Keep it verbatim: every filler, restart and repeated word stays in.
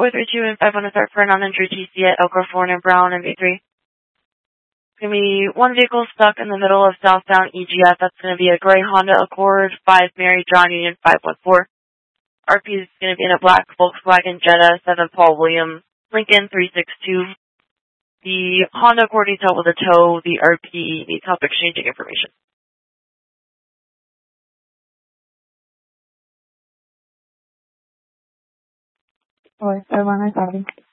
four three two and five one to start for a non-injury T C at Elk Grove and Brown M V three. It's going to be one vehicle stuck in the middle of southbound E G F. That's going to be a gray Honda Accord, five Mary John Union five one four. R P is going to be in a black Volkswagen Jetta, seven Paul Williams, Lincoln three six two. The Honda Accord needs help with a tow. The R P needs help exchanging information. Oi, Giovanna, sabe?